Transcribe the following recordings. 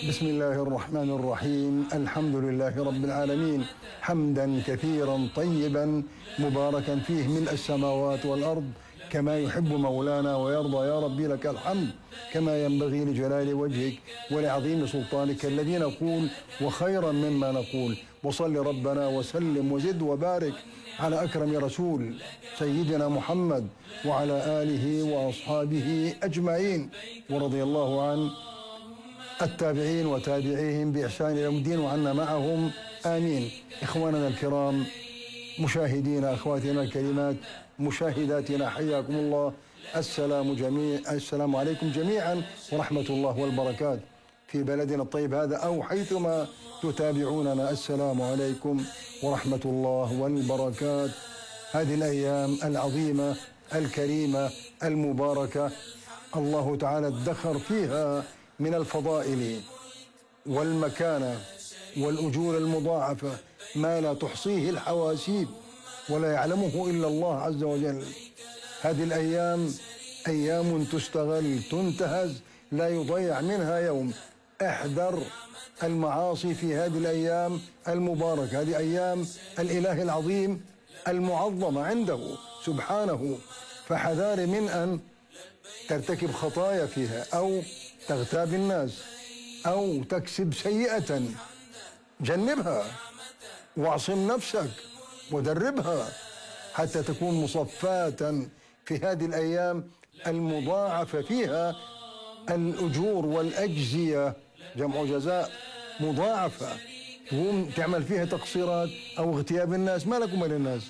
بسم الله الرحمن الرحيم. الحمد لله رب العالمين، حمدا كثيرا طيبا مباركا فيه ملء السماوات والأرض كما يحب مولانا ويرضى. يا ربي لك الحمد كما ينبغي لجلال وجهك ولعظيم سلطانك الذي نقول وخيرا مما نقول. وصل ربنا وسلم وزد وبارك على أكرم رسول سيدنا محمد وعلى آله وأصحابه أجمعين، ورضي الله عن التابعين وتابعيهم بإحسان إلى يوم الدين وعنا معهم آمين. إخواننا الكرام، مشاهدينا، أخواتنا الكريمات، مشاهداتنا، حياكم الله. السلام عليكم جميعا ورحمة الله والبركات في بلدنا الطيب هذا أو حيثما تتابعوننا. السلام عليكم ورحمة الله والبركات. هذه الأيام العظيمة الكريمة المباركة الله تعالى ادخر فيها من الفضائل والمكانة والأجور المضاعفة ما لا تحصيه الحواسيب ولا يعلمه إلا الله عز وجل. هذه الأيام أيام تستغل تنتهز، لا يضيع منها يوم. احذر المعاصي في هذه الأيام المباركة. هذه أيام الإله العظيم المعظمة عنده سبحانه، فحذار من أن ترتكب خطايا فيها أو تغتاب الناس أو تكسب سيئة. جنبها واعصم نفسك ودربها حتى تكون مصفاة في هذه الأيام المضاعفة فيها الأجور والأجزية، جمع جزاء مضاعفة. تقوم تعمل فيها تقصيرات أو اغتياب الناس، ما لكم للناس.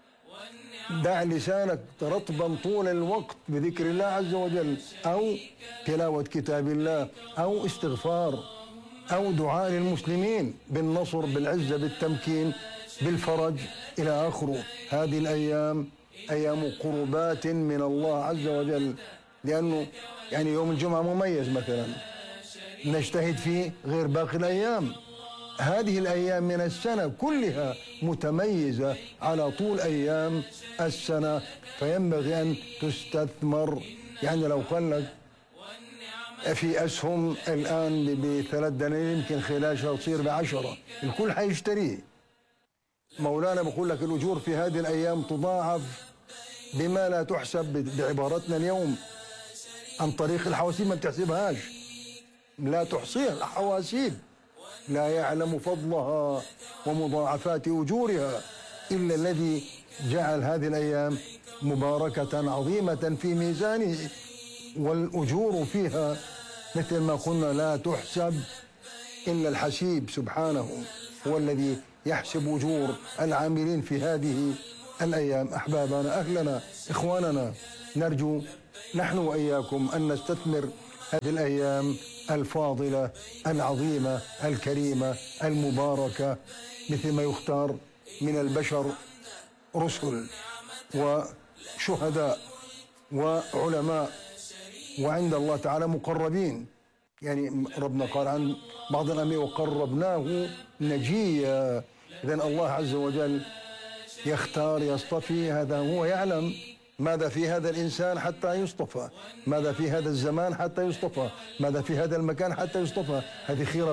دع لسانك رطبا طول الوقت بذكر الله عز وجل أو تلاوة كتاب الله أو استغفار أو دعاء للمسلمين بالنصر بالعزة بالتمكين بالفرج إلى آخره. هذه الأيام أيام قربات من الله عز وجل، لأنه يعني يوم الجمعة مميز مثلا نجتهد فيه غير باقي الأيام. هذه الأيام من السنة كلها متميزة على طول أيام السنة، فينبغي أن تستثمر. يعني لو قال لك في أسهم الآن ب3 دنانير يمكن خلال شهر تصير ب10، الكل حيشتريه. مولانا بقول لك الأجور في هذه الأيام تضاعف بما لا تحسب بعبارتنا اليوم عن طريق الحواسيب، ما بتحسبهاش، لا تحصيها الحواسيب. لا يعلم فضلها ومضاعفات أجورها إلا الذي جعل هذه الأيام مباركة عظيمة في ميزانه. والأجور فيها مثل ما قلنا لا تحسب إلا الحسيب سبحانه، هو الذي يحسب أجور العاملين في هذه الأيام. أحبابنا، أهلنا، إخواننا، نرجو نحن وإياكم أن نستثمر هذه الأيام الفاضلة العظيمة الكريمة المباركة مثل ما يختار من البشر رسل وشهداء وعلماء وعند الله تعالى مقربين. يعني ربنا قال عن بعض الأنبياء وقربناه نجيا. إذن الله عز وجل يختار يصطفي، هذا هو يعلم ماذا في هذا الإنسان حتى يصطفى، ماذا في هذا الزمان حتى يصطفى، ماذا في هذا المكان حتى يصطفى. هذه خيرة